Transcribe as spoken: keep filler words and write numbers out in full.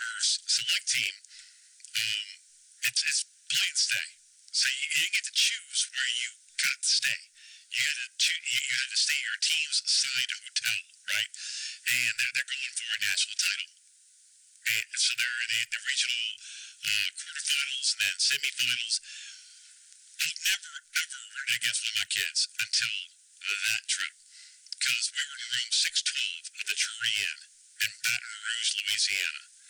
Rivers select team, um, it's, it's play and stay. So you, you didn't get to choose where you got to stay. You had to choo- you, you had to stay at your team's assigned hotel, right? And they're, they're going for a national title. And so they're in the, the regional uh, quarterfinals and then semifinals. I've never, ever rooted against one of my kids until that trip. Because we were in room six twelve of the Drury Inn in Baton Rouge, Louisiana.